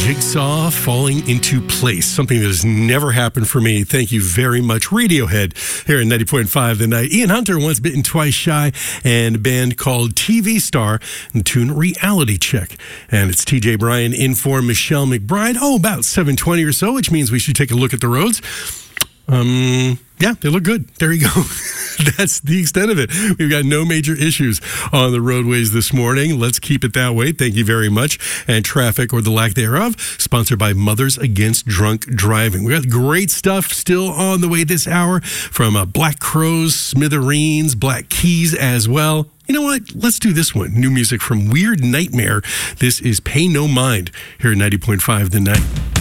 jigsaw falling into place, something that has never happened for me. Thank you very much, Radiohead, here in 90.5 The Night. Ian Hunter, Once Bitten, Twice Shy, and a band called TV Star, and the tune Reality Check. And it's TJ Bryan in for Michelle McBride. About 7:20 or so, which means we should take a look at the roads. Yeah, they look good. There you go. That's the extent of it. We've got no major issues on the roadways this morning. Let's keep it that way. Thank you very much. And traffic, or the lack thereof, sponsored by Mothers Against Drunk Driving. We got great stuff still on the way this hour from Black Crowes, Smithereens, Black Keys as well. You know what? Let's do this one. New music from Weird Nightmare. This is Pay No Mind here at 90.5 The Night.